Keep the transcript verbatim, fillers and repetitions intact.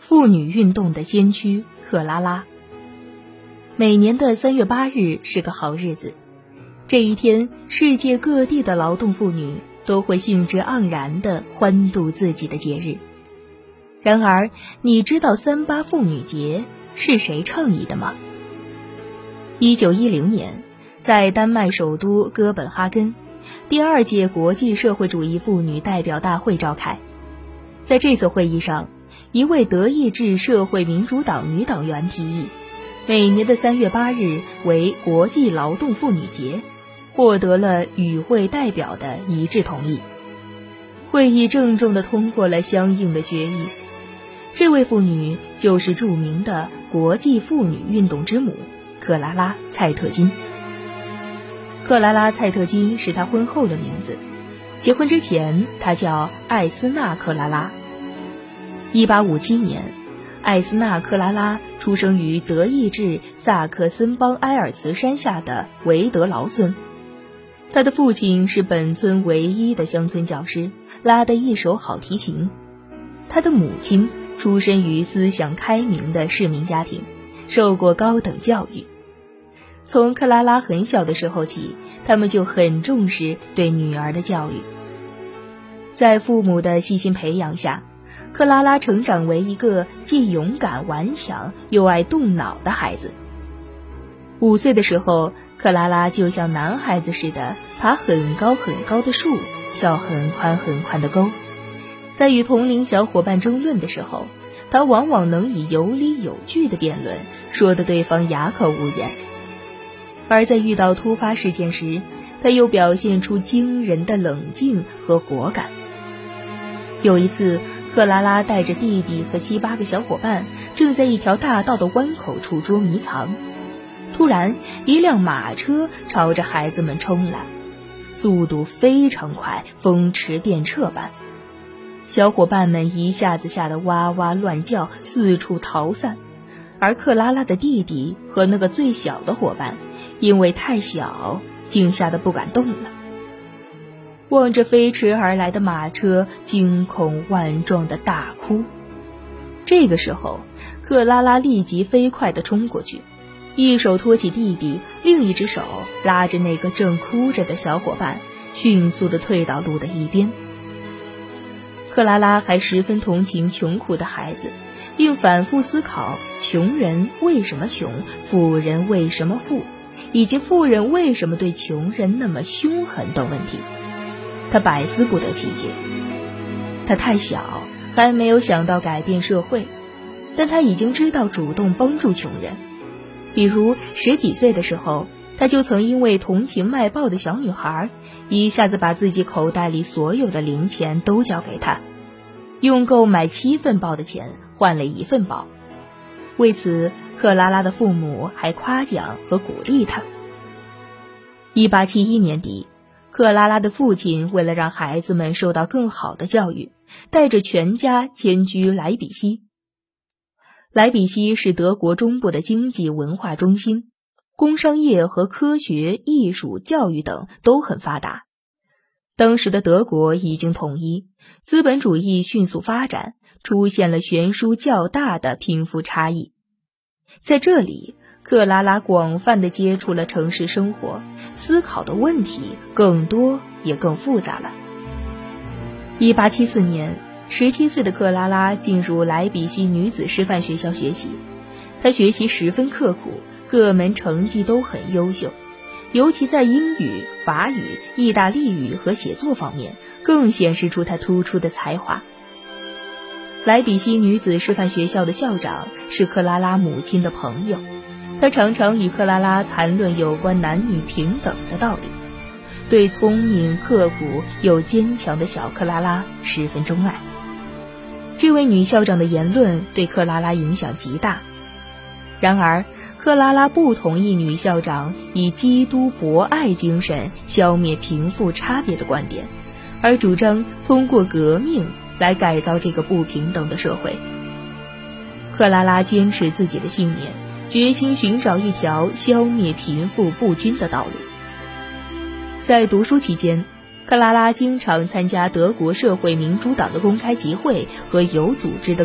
妇女运动的先驱克拉拉。每年的三月八日是个好日子，这一天，世界各地的劳动妇女都会兴致盎然地欢度自己的节日。然而，你知道三八妇女节是谁倡议的吗？一九一零年，在丹麦首都哥本哈根，第二届国际社会主义妇女代表大会召开。在这次会议上，一位德意志社会民主党女党员提议，每年的三月八日为国际劳动妇女节，获得了与会代表的一致同意。会议郑重地通过了相应的决议。这位妇女就是著名的国际妇女运动之母克拉拉·蔡特金。克拉拉·蔡特金是她婚后的名字，结婚之前她叫艾斯纳·克拉拉。一八五七年，艾斯纳·克拉拉出生于德意志萨克森邦埃尔茨山下的维德劳村。他的父亲是本村唯一的乡村教师，拉得一手好提琴。他的母亲出身于思想开明的市民家庭，受过高等教育。从克拉拉很小的时候起，他们就很重视对女儿的教育。在父母的细心培养下，克拉拉成长为一个既勇敢顽强又爱动脑的孩子。五岁的时候，克拉拉就像男孩子似的，爬很高很高的树，跳很宽很宽的沟。在与同龄小伙伴争论的时候，他往往能以有理有据的辩论，说得对方哑口无言。而在遇到突发事件时，他又表现出惊人的冷静和果敢。有一次，克拉拉带着弟弟和七八个小伙伴正在一条大道的弯口处捉迷藏。突然，一辆马车朝着孩子们冲来，速度非常快，风驰电掣般。小伙伴们一下子吓得哇哇乱叫，四处逃散。而克拉拉的弟弟和那个最小的伙伴，因为太小，竟吓得不敢动了。望着飞驰而来的马车，惊恐万状的大哭。这个时候，克拉拉立即飞快地冲过去，一手托起弟弟，另一只手拉着那个正哭着的小伙伴，迅速地退到路的一边。克拉拉还十分同情穷苦的孩子，并反复思考穷人为什么穷，富人为什么富，以及富人为什么对穷人那么凶狠等问题。他百思不得其解。他太小，还没有想到改变社会，但他已经知道主动帮助穷人。比如十几岁的时候，他就曾因为同情卖报的小女孩，一下子把自己口袋里所有的零钱都交给她，用购买七份报的钱换了一份报。为此，克拉拉的父母还夸奖和鼓励她。一八七一年底，克拉拉的父亲为了让孩子们受到更好的教育，带着全家迁居莱比锡。莱比锡是德国中部的经济文化中心，工商业和科学、艺术、教育等都很发达。当时的德国已经统一，资本主义迅速发展，出现了悬殊较大的贫富差异。在这里，克拉拉广泛地接触了城市生活，思考的问题更多也更复杂了。一八七四年，十七岁的克拉拉进入莱比锡女子师范学校学习，她学习十分刻苦，各门成绩都很优秀，尤其在英语、法语、意大利语和写作方面更显示出她突出的才华。莱比锡女子师范学校的校长是克拉拉母亲的朋友，他常常与克拉拉谈论有关男女平等的道理，对聪明刻苦又坚强的小克拉拉十分钟爱。这位女校长的言论对克拉拉影响极大。然而，克拉拉不同意女校长以基督博爱精神消灭贫富差别的观点，而主张通过革命来改造这个不平等的社会。克拉拉坚持自己的信念，决心寻找一条消灭贫富不均的道路。在读书期间，克拉拉经常参加德国社会民主党的公开集会和有组织的